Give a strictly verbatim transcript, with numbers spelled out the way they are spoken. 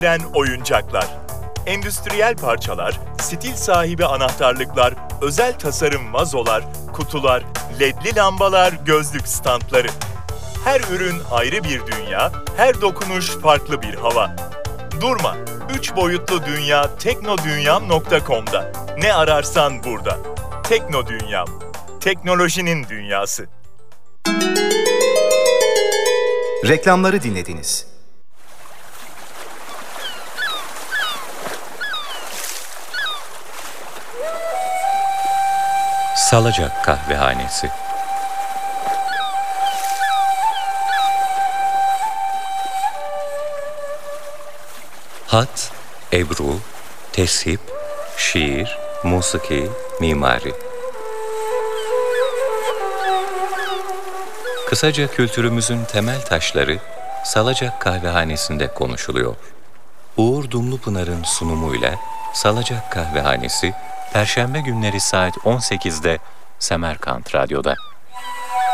oyuncaklar, endüstriyel parçalar, stil sahibi anahtarlıklar, özel tasarım vazolar, kutular, ledli lambalar, gözlük standları. Her ürün ayrı bir dünya, her dokunuş farklı bir hava. Durma, üç boyutlu dünya teknodunyam nokta com'da. Ne ararsan burada. Teknodunyam, teknolojinin dünyası. Reklamları dinlediniz. Salacak Kahvehanesi. Hat, ebru, teship, şiir, musiki, mimari. Kısaca kültürümüzün temel taşları Salacak Kahvehanesi'nde konuşuluyor. Uğur Dumlupınar'ın sunumuyla Salacak Kahvehanesi Perşembe günleri saat on sekizde Semerkant Radyo'da.